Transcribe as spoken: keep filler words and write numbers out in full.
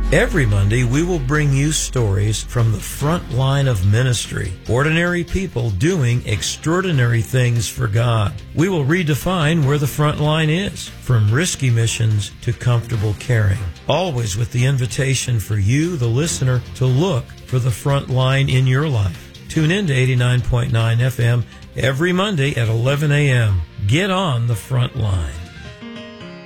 Every Monday, we will bring you stories from the front line of ministry, ordinary people doing extraordinary things for God. We will redefine where the front line is, from risky missions to comfortable caring, always with the invitation for you, the listener, to look for the front line in your life. Tune in to eighty-nine point nine F M every Monday at eleven a.m. Get on the front line.